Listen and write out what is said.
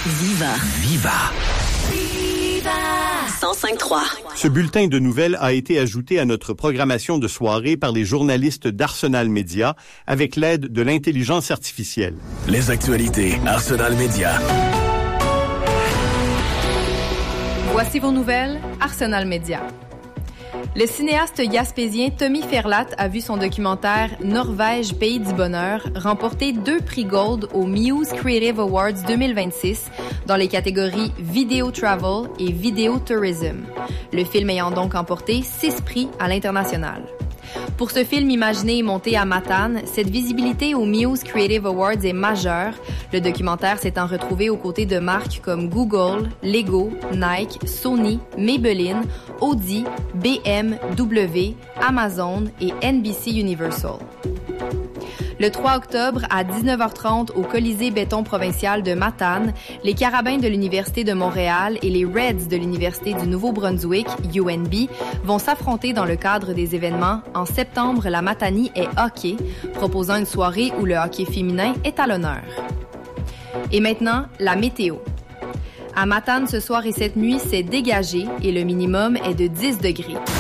Viva. Viva. Viva. 105.3. Ce bulletin de nouvelles a été ajouté à notre programmation de soirée par les journalistes d'Arsenal Média avec l'aide de l'intelligence artificielle. Les actualités Arsenal Média. Voici vos nouvelles, Arsenal Média. Le cinéaste gaspésien Tommy Ferlat a vu son documentaire « Norvège, pays du bonheur » remporter 2 prix Gold aux Muse Creative Awards 2026 dans les catégories Video Travel et Video Tourism, le film ayant donc emporté 6 prix à l'international. Pour ce film imaginé et monté à Matane, cette visibilité aux Muse Creative Awards est majeure, le documentaire s'étant retrouvé aux côtés de marques comme Google, Lego, Nike, Sony, Maybelline, Audi, BMW, Amazon et NBC Universal. Le 3 octobre, à 19h30, au Colisée béton provincial de Matane, les Carabins de l'Université de Montréal et les Reds de l'Université du Nouveau-Brunswick, UNB, vont s'affronter dans le cadre des événements « En septembre, la Matanie est hockey », proposant une soirée où le hockey féminin est à l'honneur. Et maintenant, la météo. À Matane, ce soir et cette nuit, c'est dégagé et le minimum est de 10 degrés.